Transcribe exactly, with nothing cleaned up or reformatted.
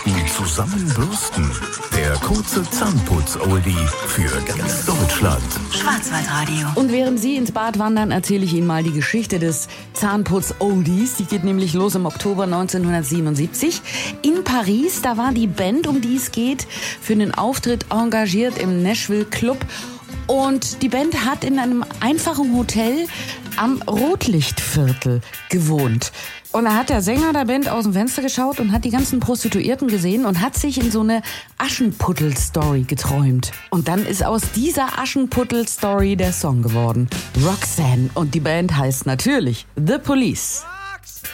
Minuten zusammenbürsten. Der kurze Zahnputz-Oldie für ganz Deutschland. Schwarzwaldradio. Und während Sie ins Bad wandern, erzähle ich Ihnen mal die Geschichte des Zahnputz-Oldies. Die geht nämlich los im Oktober neunzehnhundertsiebenundsiebzig. In Paris, da war die Band, um die es geht, für einen Auftritt engagiert im Nashville Club. Und die Band hat in einem einfachen Hotel am Rotlichtviertel gewohnt. Und da hat der Sänger der Band aus dem Fenster geschaut und hat die ganzen Prostituierten gesehen und hat sich in so eine Aschenputtel-Story geträumt. Und dann ist aus dieser Aschenputtel-Story der Song geworden. Roxanne. Und die Band heißt natürlich The Police.